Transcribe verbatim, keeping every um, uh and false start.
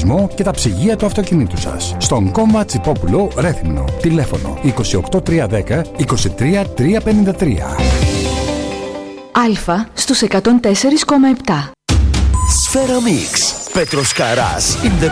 κλιματισμό και τα ψυγεία του αυτοκινήτου σας. Στον Κόμμα Τσιπόπουλο, Ρέθυμνο. Τηλέφωνο είκοσι οκτώ τριακόσια δέκα είκοσι τρία τριακόσια πενήντα τρία. Αλφα στους εκατόν τέσσερα κόμμα επτά. Σφαίρα Μίξ. Πέτρος Καράς.